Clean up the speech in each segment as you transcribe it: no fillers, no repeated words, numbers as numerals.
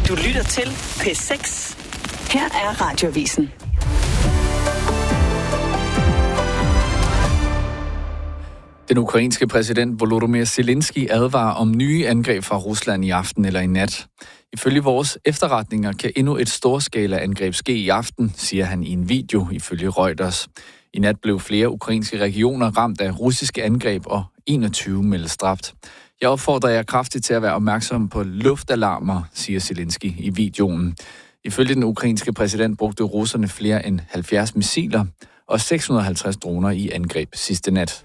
Du lytter til P6. Her er Radioavisen. Den ukrainske præsident Volodymyr Zelensky advarer om nye angreb fra Rusland i aften eller i nat. Ifølge vores efterretninger kan endnu et storskala-angreb ske i aften, siger han i en video ifølge Reuters. I nat blev flere ukrainske regioner ramt af russiske angreb, og 21 meldes dræbt. Jeg opfordrer jer kraftigt til at være opmærksom på luftalarmer, siger Zelensky i videoen. Ifølge den ukrainske præsident brugte russerne flere end 70 missiler og 650 droner i angreb sidste nat.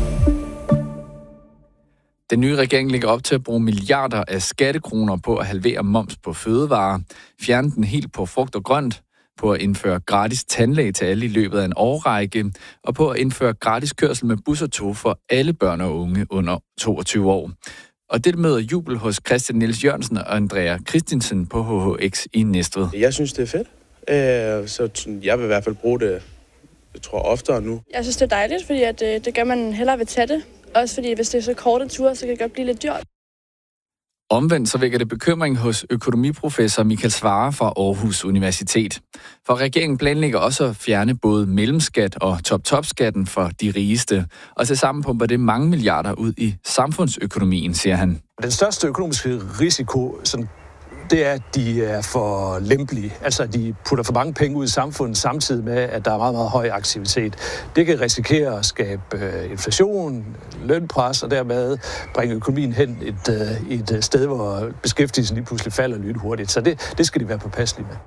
Den nye regering lægger op til at bruge milliarder af skattekroner på at halvere moms på fødevarer, fjerne den helt på frugt og grønt, på at indføre gratis tandlæge til alle i løbet af en årrække, og på at indføre gratis kørsel med bus og tog for alle børn og unge under 22 år. Og det møder jubel hos Christian Niels Jørgensen og Andrea Christensen på HHX i Næstved. Jeg synes, det er fedt. Så jeg vil i hvert fald bruge det, jeg tror, oftere nu. Jeg synes, det er dejligt, fordi at, det gør man hellere ved tage det. Også fordi, hvis det er så korte ture, så kan det godt blive lidt dyrt. Omvendt så vækker det bekymring hos økonomiprofessor Michael Svarer fra Aarhus Universitet. For regeringen planlægger også at fjerne både mellemskat og top-top-skatten for de rigeste. Og til sammen pumper det mange milliarder ud i samfundsøkonomien, siger han. Den største økonomiske risiko, det er, at de er for lempelige. Altså, at de putter for mange penge ud i samfundet, samtidig med, at der er meget, meget høj aktivitet. Det kan risikere at skabe inflation, lønpres, og dermed bringe økonomien hen et sted, hvor beskæftigelsen lige pludselig falder lynhurtigt. Så det skal de være påpasselige med.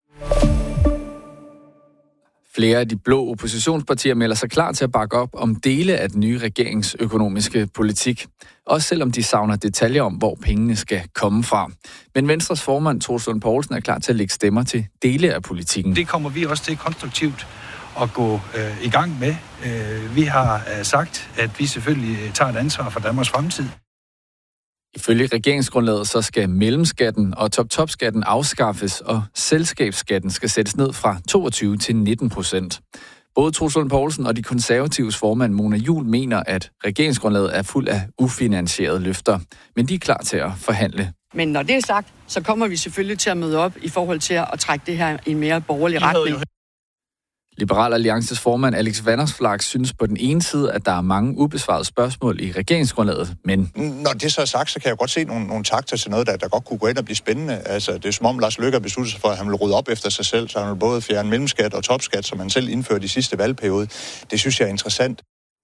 Flere af de blå oppositionspartier melder sig klar til at bakke op om dele af den nye regerings økonomiske politik. Også selvom de savner detaljer om, hvor pengene skal komme fra. Men Venstres formand, Troels Lund Poulsen, er klar til at lægge stemmer til dele af politikken. Det kommer vi også til konstruktivt at gå i gang med. Vi har sagt, at vi selvfølgelig tager et ansvar for Danmarks fremtid. Ifølge regeringsgrundlaget så skal mellemskatten og top-top-skatten afskaffes, og selskabsskatten skal sættes ned fra 22 til 19%. Både Troels Lund Poulsen og de konservatives formand Mona Juul mener, at regeringsgrundlaget er fuld af ufinansierede løfter, men de er klar til at forhandle. Men når det er sagt, så kommer vi selvfølgelig til at møde op i forhold til at trække det her i en mere borgerlig retning. Liberal Alliances formand Alex Vanopslagh synes på den ene side, at der er mange ubesvarede spørgsmål i regeringsgrundlaget, men... Når det så er sagt, så kan jeg godt se nogle takter til noget, der godt kunne gå ind og blive spændende. Altså, det er som om Lars Løkke har besluttet sig for, at han vil rydde op efter sig selv, så han vil både fjerne mellemskat og topskat, som han selv indførte i sidste valgperiode. Det synes jeg er interessant.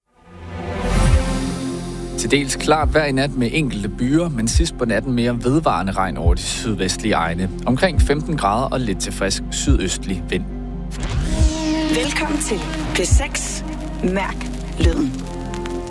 Til dels klart vejr i nat med enkelte byer, men sidst på natten mere vedvarende regn over de sydvestlige egne. Omkring 15 grader og lidt til frisk sydøstlig vind. Velkommen til P6. Mærk lyden.